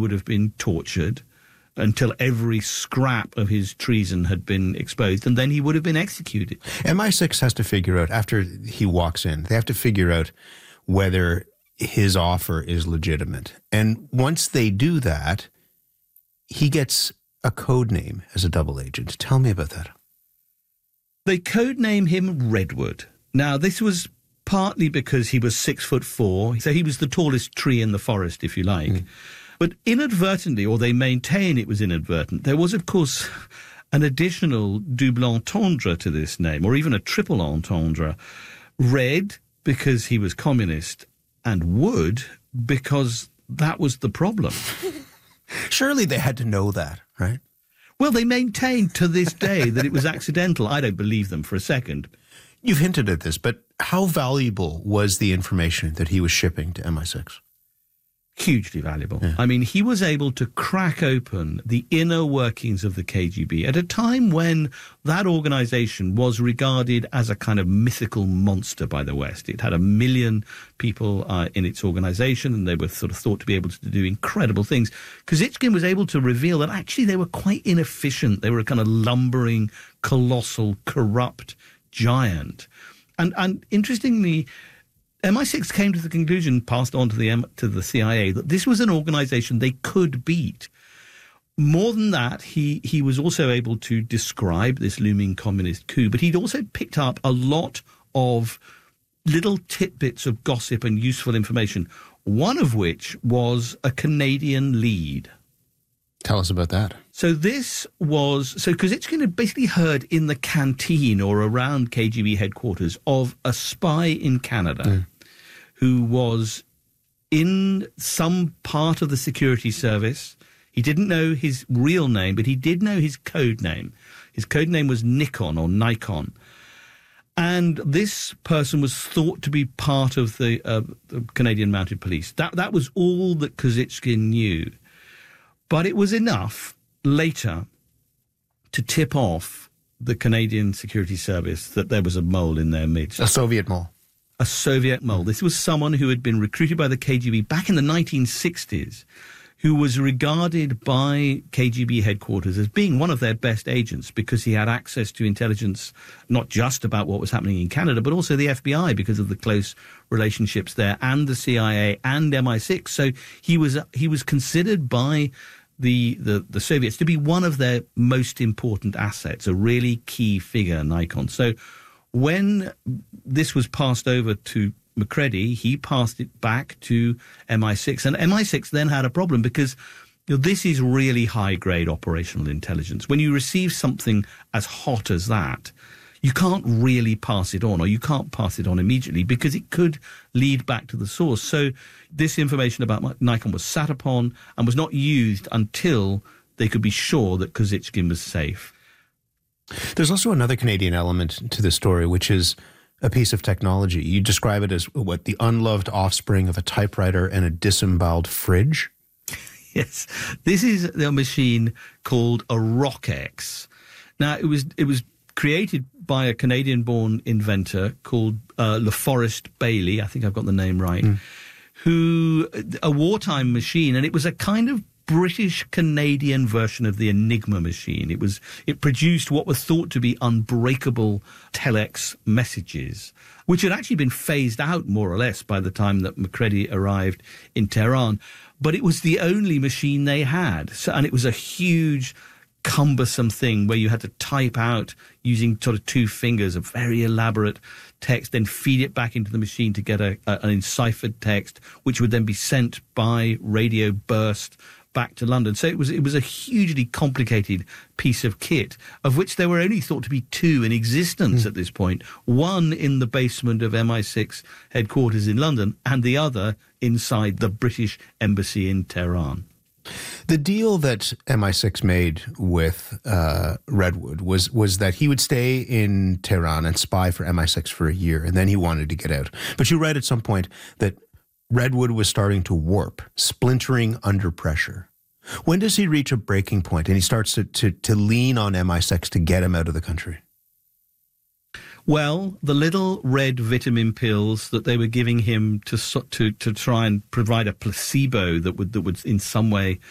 would have been tortured until every scrap of his treason had been exposed, and then he would have been executed. MI6 has to figure out, after he walks in, they have to figure out whether his offer is legitimate. And once they do that, he gets a code name as a double agent. Tell me about that. They codename him Redwood. Now, this was partly because he was 6'4", so he was the tallest tree in the forest, if you like. Mm. But inadvertently, or they maintain it was inadvertent, there was, of course, an additional double entendre to this name, or even a triple entendre. Red, because he was communist, and Wood, because that was the problem. Surely they had to know that, right? Well, they maintain to this day that it was accidental. I don't believe them for a second. You've hinted at this, but how valuable was the information that he was shipping to MI6? Hugely valuable. Yeah. I mean, he was able to crack open the inner workings of the KGB at a time when that organization was regarded as a kind of mythical monster by the West. It had 1 million people in its organization, and they were sort of thought to be able to do incredible things. Kozytskin was able to reveal that actually they were quite inefficient. They were a kind of lumbering, colossal, corrupt giant. And interestingly, MI6 came to the conclusion, passed on to the CIA, that this was an organization they could beat. More than that, he was also able to describe this looming communist coup, but he'd also picked up a lot of little tidbits of gossip and useful information, one of which was a Canadian lead. Tell us about that. So Kozytskin had basically heard in the canteen or around KGB headquarters of a spy in Canada who was in some part of the security service. He didn't know his real name, but he did know his code name. His code name was Nikon. And this person was thought to be part of the Canadian Mounted Police. That was all that Kozytskin knew. But it was enough later to tip off the Canadian Security Service that there was a mole in their midst. A Soviet mole. A Soviet mole. This was someone who had been recruited by the KGB back in the 1960s, who was regarded by KGB headquarters as being one of their best agents because he had access to intelligence not just about what was happening in Canada, but also the FBI because of the close relationships there, and the CIA and MI6. So he was considered by the Soviets to be one of their most important assets, a really key figure, Nikon. So when this was passed over to Macready, he passed it back to MI6, and MI6 then had a problem because this is really high-grade operational intelligence. When you receive something as hot as that, you can't really pass it on, or you can't pass it on immediately because it could lead back to the source. So this information about Nikon was sat upon and was not used until they could be sure that Kozytskin was safe. There's also another Canadian element to the story, which is a piece of technology. You describe it as the unloved offspring of a typewriter and a disemboweled fridge? Yes. This is a machine called a Rockex. Now, it was created by a Canadian-born inventor called LaForest Bailey, I think I've got the name right, a wartime machine, and it was a kind of British-Canadian version of the Enigma machine. It produced what was thought to be unbreakable telex messages, which had actually been phased out more or less by the time that Macready arrived in Tehran. But it was the only machine they had. And it was a huge, cumbersome thing where you had to type out using sort of 2 fingers a very elaborate text, then feed it back into the machine to get an enciphered text, which would then be sent by radio burst back to London. So it was a hugely complicated piece of kit, of which there were only thought to be 2 in existence at this point. One in the basement of MI6 headquarters in London, and the other inside the British embassy in Tehran. The deal that MI6 made with Redwood was that he would stay in Tehran and spy for MI6 for a year, and then he wanted to get out. But you write at some point that Redwood was starting to warp, splintering under pressure. When does he reach a breaking point and he starts to lean on MI6 to get him out of the country? Well, the little red vitamin pills that they were giving him to try and provide a placebo that would in some way